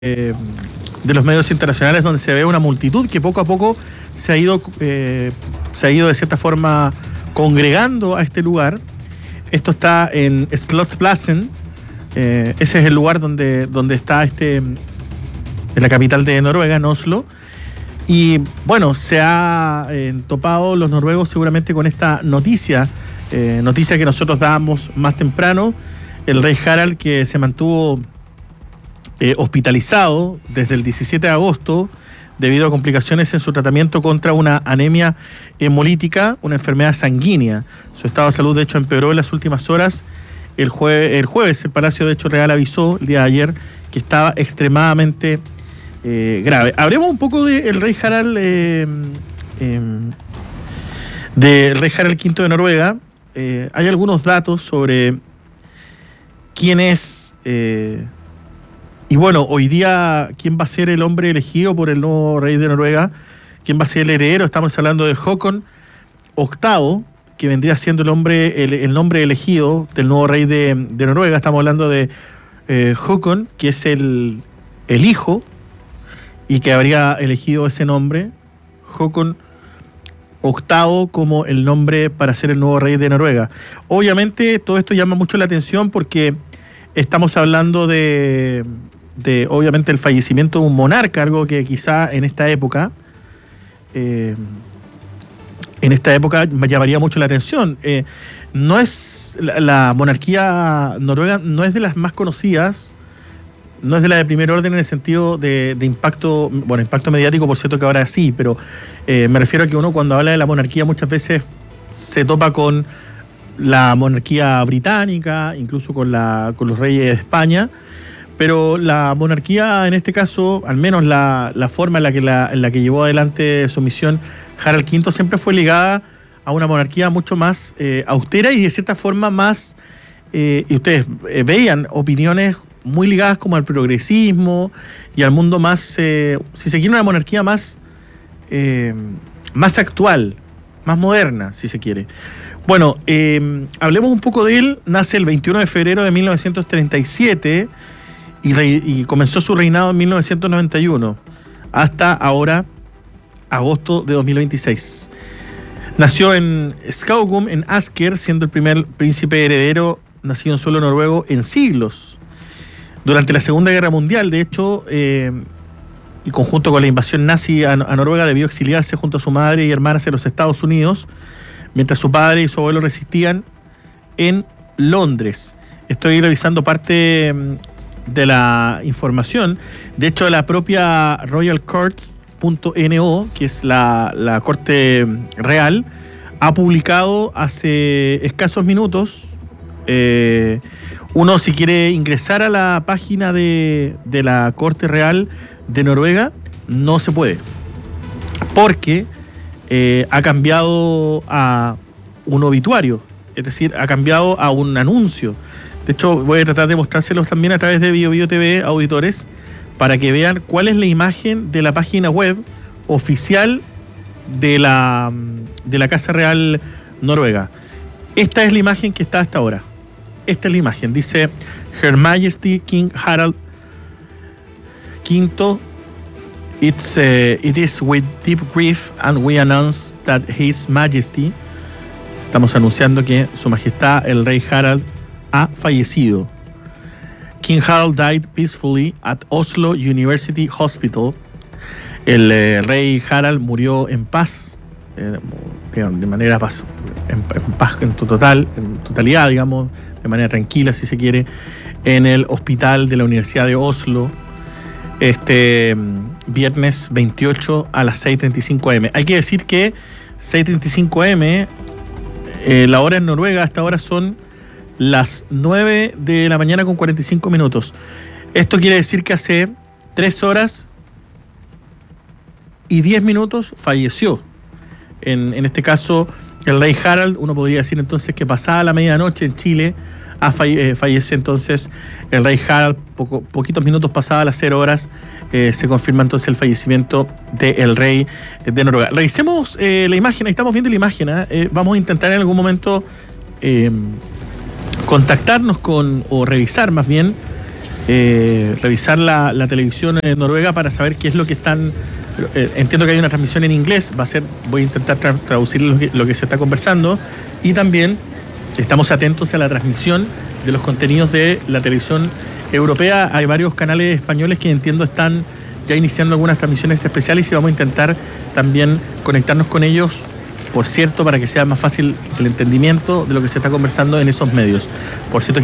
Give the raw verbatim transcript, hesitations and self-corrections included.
eh, de los medios internacionales, donde se ve una multitud que poco a poco se ha ido, eh, se ha ido de cierta forma congregando a este lugar. Esto está en Slottsplassen, eh, ese es el lugar donde, donde está este, en la capital de Noruega, en Oslo. Y bueno, se ha eh, topado los noruegos seguramente con esta noticia, eh, noticia que nosotros dábamos más temprano. El rey Harald, que se mantuvo eh, hospitalizado desde el diecisiete de agosto debido a complicaciones en su tratamiento contra una anemia hemolítica, una enfermedad sanguínea. Su estado de salud, de hecho, empeoró en las últimas horas. El, jue el jueves, el Palacio de hecho Real avisó el día de ayer que estaba extremadamente eh, grave. Hablemos un poco del rey Harald, eh, eh, del rey Harald quinto de Noruega. Eh, hay algunos datos sobre quién es, eh, y bueno, hoy día, quién va a ser el hombre elegido por el nuevo rey de Noruega, quién va a ser el heredero. Estamos hablando de Håkon octavo, que vendría siendo el hombre, el, el nombre elegido del nuevo rey de, de Noruega. Estamos hablando de eh, Håkon, que es el, el hijo, y que habría elegido ese nombre, Håkon octavo, como el nombre para ser el nuevo rey de Noruega. Obviamente todo esto llama mucho la atención porque estamos hablando de, de obviamente el fallecimiento de un monarca, algo que quizá en esta época eh, en esta época llamaría mucho la atención. Eh, no es la, la monarquía noruega no es de las más conocidas, no es de la de primer orden en el sentido de, de impacto, bueno, impacto mediático, por cierto que ahora sí, pero eh, me refiero a que uno cuando habla de la monarquía muchas veces se topa con la monarquía británica, incluso con, la, con los reyes de España, pero la monarquía en este caso, al menos la, la forma en la, que la, en la que llevó adelante su misión Harald quinto, siempre fue ligada a una monarquía mucho más eh, austera y de cierta forma más, eh, y ustedes eh, veían opiniones muy ligadas como al progresismo y al mundo más, eh, si se quiere, una monarquía más, eh, más actual, más moderna, si se quiere. Bueno, eh, hablemos un poco de él. Nace el veintiuno de febrero de mil novecientos treinta y siete y, re, y comenzó su reinado en mil novecientos noventa y uno hasta ahora, agosto de dos mil veintiséis. Nació en Skaugum, en Asker, siendo el primer príncipe heredero nacido en suelo noruego en siglos. Durante la Segunda Guerra Mundial, de hecho, eh, y conjunto con la invasión nazi a, a Noruega, debió exiliarse junto a su madre y hermanas en los Estados Unidos, mientras su padre y su abuelo resistían en Londres. Estoy revisando parte de la información. De hecho, la propia royal court punto no, que es la, la corte real, ha publicado hace escasos minutos, eh, uno, si quiere ingresar a la página de, de la Corte Real de Noruega, no se puede, porque eh, ha cambiado a un obituario, es decir, ha cambiado a un anuncio. De hecho, voy a tratar de mostrárselos también a través de BioBio T V, auditores, para que vean cuál es la imagen de la página web oficial de la, de la Casa Real Noruega. Esta es la imagen que está hasta ahora. Esta es la imagen, dice Her Majesty King Harald quinto. It's, uh, it is with deep grief and we announce that His Majesty, estamos anunciando que Su Majestad el Rey Harald ha fallecido. King Harald died peacefully at Oslo University Hospital. El eh, Rey Harald murió en paz, eh, de manera paz, en, en paz en tu total, en totalidad, digamos, de manera tranquila, si se quiere, en el hospital de la Universidad de Oslo, este viernes veintiocho a las seis treinta y cinco eme. Hay que decir que seis treinta y cinco eme, eh, la hora en Noruega hasta ahora son las nueve de la mañana con cuarenta y cinco minutos. Esto quiere decir que hace tres horas y diez minutos falleció. En, en este caso, el rey Harald, uno podría decir entonces que pasada la medianoche en Chile, a falle, eh, fallece entonces el rey Harald, poco, poquitos minutos pasadas las cero horas, eh, se confirma entonces el fallecimiento del rey de Noruega. Revisemos eh, la imagen, ahí estamos viendo la imagen, ¿eh? Eh, vamos a intentar en algún momento eh, contactarnos con, o revisar más bien, eh, revisar la, la televisión eh, noruega para saber qué es lo que están... Eh, entiendo que hay una transmisión en inglés, va a ser, voy a intentar tra- traducir lo que, lo que se está conversando, y también estamos atentos a la transmisión de los contenidos de la televisión europea. Hay varios canales españoles que entiendo están ya iniciando algunas transmisiones especiales y vamos a intentar también conectarnos con ellos, por cierto, para que sea más fácil el entendimiento de lo que se está conversando en esos medios. Por cierto,